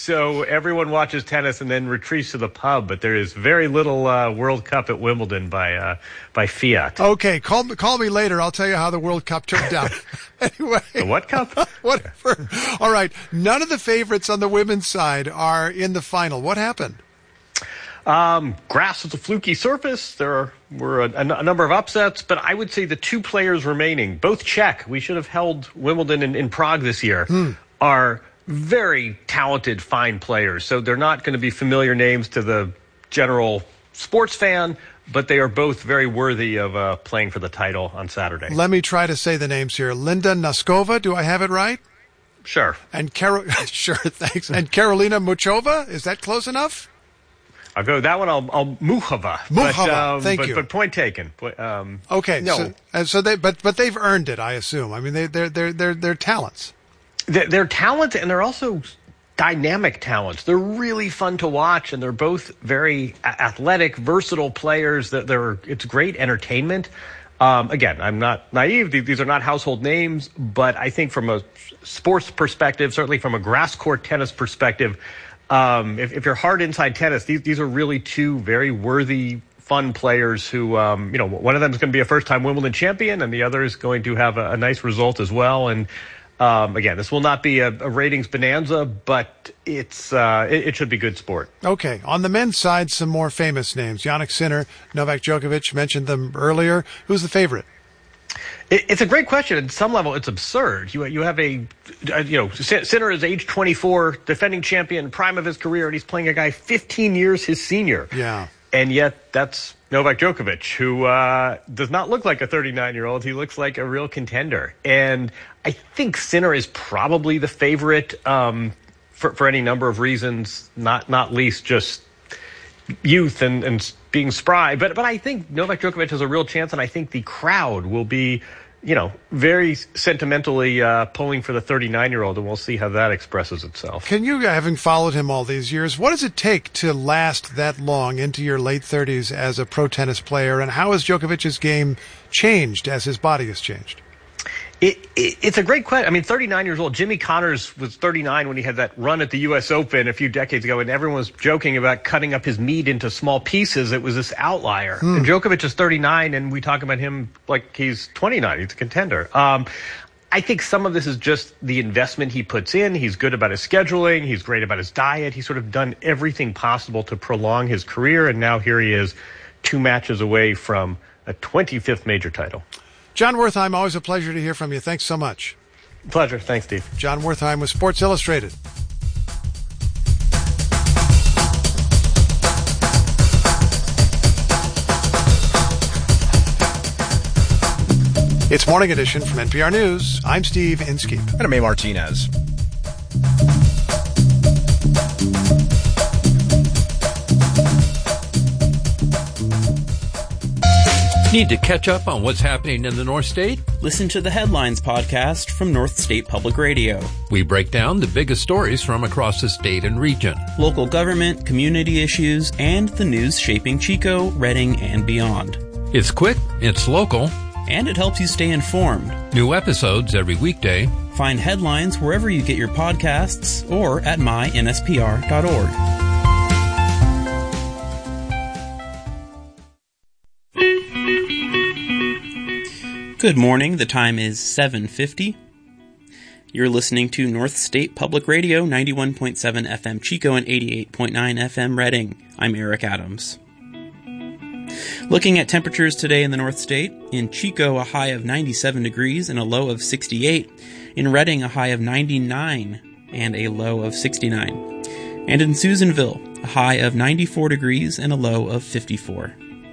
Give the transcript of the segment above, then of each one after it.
So everyone watches tennis and then retreats to the pub, but there is very little World Cup at Wimbledon by Fiat. Okay, call me later. I'll tell you how the World Cup turned out. Anyway. The what cup? Whatever. All right. None of the favorites on the women's side are in the final. What happened? Grass is a fluky surface. There were a number of upsets, but I would say the two players remaining, both Czech, we should have held Wimbledon in Prague this year, are very talented, fine players. So they're not going to be familiar names to the general sports fan, but they are both very worthy of playing for the title on Saturday. Let me try to say the names here. Linda Noskova, do I have it right? Sure. And sure, thanks. And Karolina Muchova, is that close enough? I'll go that one. I'll Muchova. Thank you. But point taken. Okay. No. So they've earned it, I assume. I mean, they're talents. They're talent, and they're also dynamic talents. They're really fun to watch, and they're both very athletic, versatile players. It's great entertainment. Again, I'm not naive. These are not household names, but I think from a sports perspective, certainly from a grass court tennis perspective, if you're hard inside tennis, these are really two very worthy, fun players who, one of them is going to be a first-time Wimbledon champion, and the other is going to have a nice result as well. And again, this will not be a ratings bonanza, but it should be good sport. Okay. On the men's side, some more famous names. Jannik Sinner, Novak Djokovic, mentioned them earlier. Who's the favorite? It's a great question. At some level, it's absurd. You have Sinner is age 24, defending champion, prime of his career, and he's playing a guy 15 years his senior. Yeah. And yet that's Novak Djokovic, who does not look like a 39-year-old. He looks like a real contender. And I think Sinner is probably the favorite for any number of reasons, not least just youth and being spry. But I think Novak Djokovic has a real chance, and I think the crowd will be, very sentimentally pulling for the 39-year-old, and we'll see how that expresses itself. Can you, having followed him all these years, what does it take to last that long into your late 30s as a pro tennis player, and how has Djokovic's game changed as his body has changed? It's a great question. I mean, 39 years old. Jimmy Connors was 39 when he had that run at the U.S. Open a few decades ago, and everyone was joking about cutting up his meat into small pieces. It was this outlier. And Djokovic is 39, and we talk about him like he's 29. He's a contender. I think some of this is just the investment he puts in. He's good about his scheduling. He's great about his diet. He's sort of done everything possible to prolong his career, and now here he is 2 matches away from a 25th major title. Jon Wertheim, always a pleasure to hear from you. Thanks so much. Pleasure. Thanks, Steve. Jon Wertheim with Sports Illustrated. It's Morning Edition from NPR News. I'm Steve Inskeep. And I'm A. Martinez. Need to catch up on what's happening in the North State? Listen to the Headlines podcast from North State Public Radio. We break down the biggest stories from across the state and region. Local government, community issues, and the news shaping Chico, Redding, and beyond. It's quick, it's local, and it helps you stay informed. New episodes every weekday. Find Headlines wherever you get your podcasts or at mynspr.org. Good morning. The time is 7:50. You're listening to North State Public Radio, 91.7 FM Chico and 88.9 FM Redding. I'm Eric Adams. Looking at temperatures today in the North State, in Chico a high of 97 degrees and a low of 68. In Redding a high of 99 and a low of 69. And in Susanville a high of 94 degrees and a low of 54.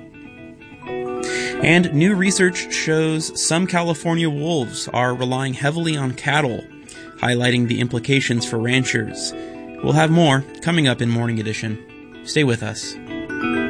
And new research shows some California wolves are relying heavily on cattle, highlighting the implications for ranchers. We'll have more coming up in Morning Edition. Stay with us.